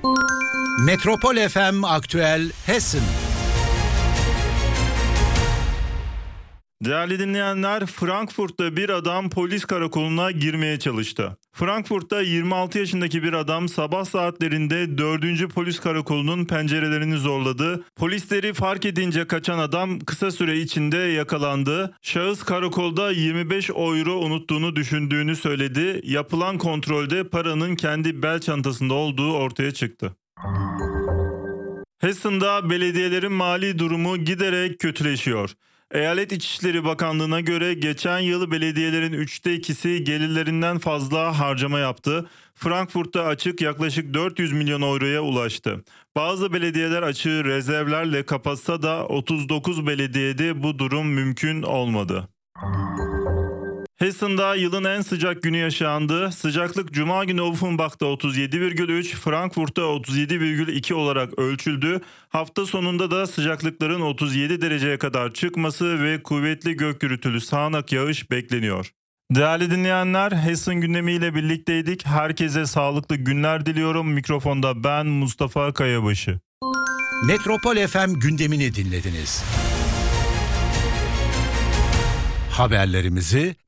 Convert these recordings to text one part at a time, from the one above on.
Metropol FM Aktüel Hessen. Değerli dinleyenler, Frankfurt'ta bir adam polis karakoluna girmeye çalıştı. Frankfurt'ta 26 yaşındaki bir adam sabah saatlerinde 4. polis karakolunun pencerelerini zorladı. Polisleri fark edince kaçan adam kısa süre içinde yakalandı. Şahıs karakolda 25 euro unuttuğunu düşündüğünü söyledi. Yapılan kontrolde paranın kendi bel çantasında olduğu ortaya çıktı. Hessen'da belediyelerin mali durumu giderek kötüleşiyor. Eyalet İçişleri Bakanlığı'na göre geçen yıl belediyelerin 2/3'ü gelirlerinden fazla harcama yaptı. Frankfurt'ta açık yaklaşık 400 milyon euroya ulaştı. Bazı belediyeler açığı rezervlerle kapatsa da 39 belediyede bu durum mümkün olmadı. Hessen'da yılın en sıcak günü yaşandı. Sıcaklık Cuma günü Offenbach'ta 37,3, Frankfurt'ta 37,2 olarak ölçüldü. Hafta sonunda da sıcaklıkların 37 dereceye kadar çıkması ve kuvvetli gök gürültülü sağanak yağış bekleniyor. Değerli dinleyenler, Hessen gündemiyle birlikteydik. Herkese sağlıklı günler diliyorum. Mikrofonda ben Mustafa Kayabaşı. Metropol FM gündemini dinlediniz. Haberlerimizi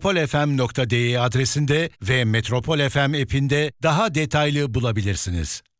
metropolfm.de adresinde ve Metropol FM app'inde daha detaylı bulabilirsiniz.